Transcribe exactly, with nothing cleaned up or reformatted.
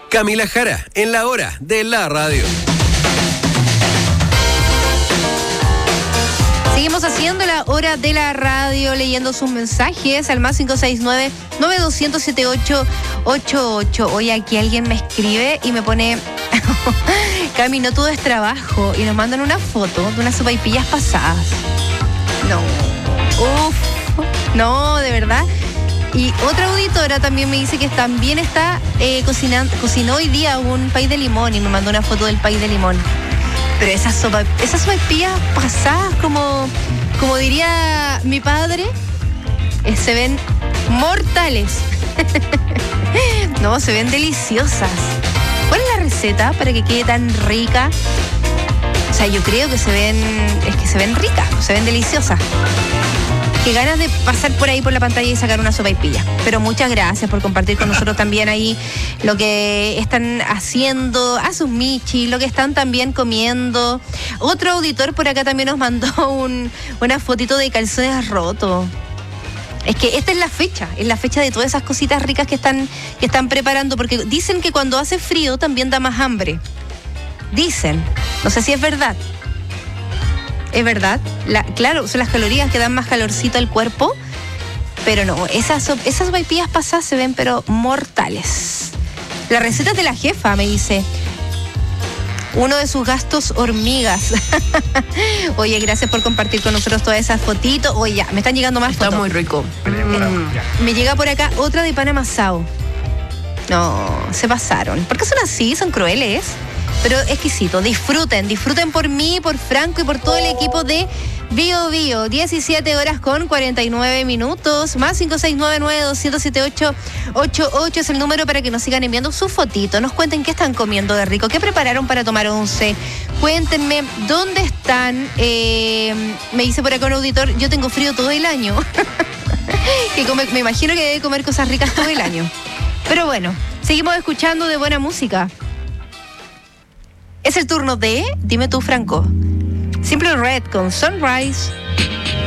Camila Jara, en la hora de la radio. Seguimos haciendo la hora de la radio, leyendo sus mensajes al más cinco seis nueve, nueve dos cero cero, siete ocho ocho ocho. Hoy aquí alguien me escribe y me pone, Cami, no todo es trabajo, y nos mandan una foto de unas sopaipillas pasadas. No, uff, no, de verdad. Y otra auditora también me dice que también está eh, cocinando, cocinó hoy día un pay de limón y me mandó una foto del pay de limón. Pero esas sopa, esas sopaipillas pasadas, como, como diría mi padre, eh, se ven mortales. No, se ven deliciosas. ¿Cuál es la receta para que quede tan rica? O sea, yo creo que se ven, es que se ven ricas, se ven deliciosas. Qué ganas de pasar por ahí por la pantalla y sacar una sopaipilla. Pero muchas gracias por compartir con nosotros también ahí lo que están haciendo a sus michis, lo que están también comiendo. Otro auditor por acá también nos mandó un, una fotito de calzones rotos. Es que esta es la fecha, es la fecha de todas esas cositas ricas que están, que están preparando, porque dicen que cuando hace frío también da más hambre. Dicen, no sé si es verdad. Es verdad, la, claro, son las calorías que dan más calorcito al cuerpo, pero no, esas, esas sopaipillas pasadas se ven pero mortales. La receta es de la jefa, me dice. Uno de sus gastos, hormigas. Oye, gracias por compartir con nosotros todas esas fotitos. Oye, ya, me están llegando más Está fotos. muy rico. Mm, me llega por acá otra de pan amasado. No, se pasaron. ¿Por qué son así? Son crueles. Pero exquisito, disfruten, disfruten por mí, por Franco y por todo el equipo de Bio Bio. diecisiete horas con cuarenta y nueve minutos, más cinco seis nueve, nueve dos cero siete ocho ocho ocho es el número para que nos sigan enviando su fotito, nos cuenten qué están comiendo de rico, qué prepararon para tomar once, cuéntenme dónde están. Eh, me dice por acá un auditor, yo tengo frío todo el año. que come, me imagino que debe comer cosas ricas todo el año. Pero bueno, seguimos escuchando de buena música. Es el turno de Dime tú, Franco. Simple Red con Sunrise.